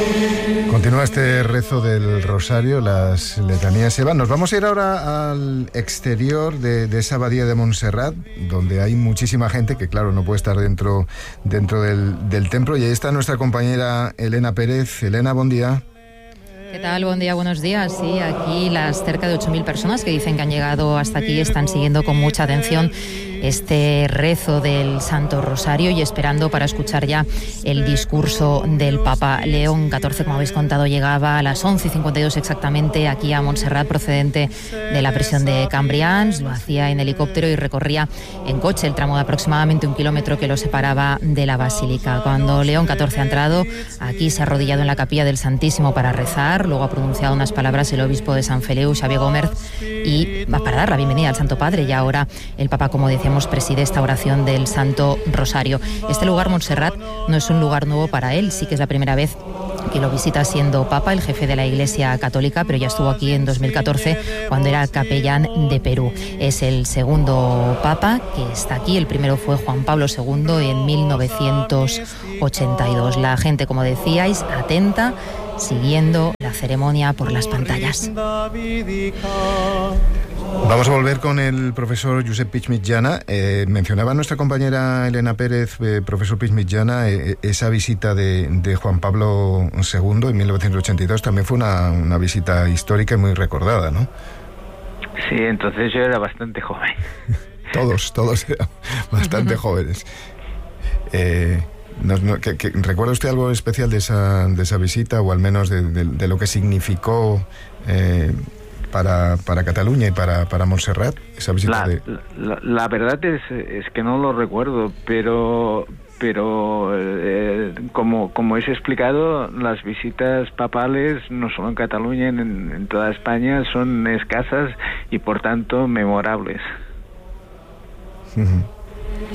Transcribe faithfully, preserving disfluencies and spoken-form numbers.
Continúa este rezo del Rosario, las letanías. Eva, nos vamos a ir ahora al exterior de, de esa abadía de Montserrat, donde hay muchísima gente que, claro, no puede estar dentro, dentro del, del templo. Y ahí está nuestra compañera Elena Pérez. Elena, buen día. ¿Qué tal? Buen día, buenos días. Sí, aquí las cerca de ocho mil personas que dicen que han llegado hasta aquí están siguiendo con mucha atención este rezo del Santo Rosario y esperando para escuchar ya el discurso del Papa. León catorce, como habéis contado, llegaba a las once y cincuenta y dos exactamente aquí a Montserrat, procedente de la prisión de Cambrians. Lo hacía en helicóptero y recorría en coche el tramo de aproximadamente un kilómetro que lo separaba de la Basílica. Cuando León catorce ha entrado, aquí se ha arrodillado en la capilla del Santísimo para rezar. Luego ha pronunciado unas palabras el obispo de San Feliu, Xavier Gómez, y va para dar la bienvenida al Santo Padre. Y ahora el Papa, como decíamos, preside esta oración del Santo Rosario. Este lugar, Montserrat, no es un lugar nuevo para él. Sí que es la primera vez que lo visita siendo Papa, el jefe de la Iglesia Católica, pero ya estuvo aquí en dos mil catorce cuando era capellán de Perú. Es el segundo Papa que está aquí. El primero fue Juan Pablo segundo en mil novecientos ochenta y dos. La gente, como decíais, atenta, siguiendo la ceremonia por las pantallas. Vamos a volver con el profesor Josep Puig Mitjana. Eh, mencionaba nuestra compañera Elena Pérez, eh, profesor Puig Mitjana, eh, esa visita de, de Juan Pablo segundo en mil novecientos ochenta y dos también fue una, una visita histórica y muy recordada, ¿no? Sí, entonces yo era bastante joven. todos, todos eran bastante jóvenes. Eh, no, no, que, que, ¿Recuerda usted algo especial de esa, de esa visita, o al menos de, de, de lo que significó eh, para, para Cataluña y para, para Montserrat, esa visita? La, de... la, la verdad es, es que no lo recuerdo, pero pero eh, como como es explicado, las visitas papales, no solo en Cataluña, en, en toda España, son escasas y por tanto memorables. Uh-huh.